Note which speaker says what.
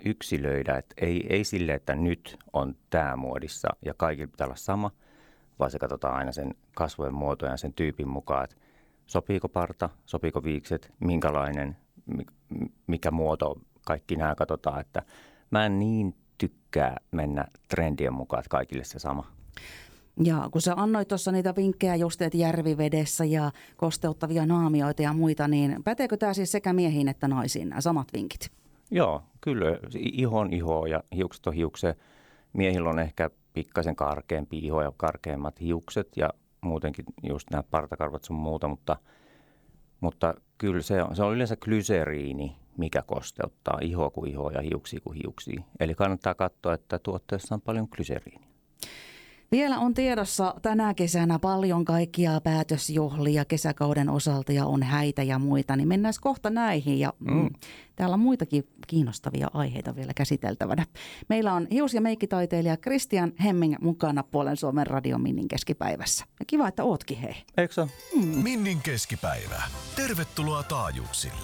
Speaker 1: yksilöidä, että ei sille, että nyt on tämä muodissa ja kaikilla pitää olla sama, vaan se katsotaan aina sen kasvojen muotoja ja sen tyypin mukaan, että sopiiko parta, sopiiko viikset, minkälainen, mikä muoto, kaikki nämä katsotaan, että mä en niin tykkää mennä trendien mukaan, että kaikille se sama.
Speaker 2: Ja kun sä annoit tuossa niitä vinkkejä just, että järvivedessä ja kosteuttavia naamioita ja muita, niin päteekö tämä siis sekä miehiin että naisiin nämä samat vinkit?
Speaker 1: Joo, kyllä. Iho on iho ja hiukset on hiukset. Miehillä on ehkä pikkasen karkeampi iho ja karkeammat hiukset ja muutenkin just nämä partakarvat sun muuta, mutta kyllä se on yleensä glyseriini, mikä kosteuttaa ihoa kuin ihoa ja hiuksia kuin hiuksia. Eli kannattaa katsoa, että tuotteessa on paljon glyseriiniä.
Speaker 2: Vielä on tiedossa tänä kesänä paljon kaikkia päätösjuhlia kesäkauden osalta ja on häitä ja muita, niin mennään kohta näihin. Ja täällä on muitakin kiinnostavia aiheita vielä käsiteltävänä. Meillä on hius- ja meikkitaiteilija Christian Hemming mukana Puolen Suomen Radio Minnin keskipäivässä. Ja kiva, että ootkin hei.
Speaker 1: Eikö se?
Speaker 3: Minnin keskipäivä. Tervetuloa taajuuksille.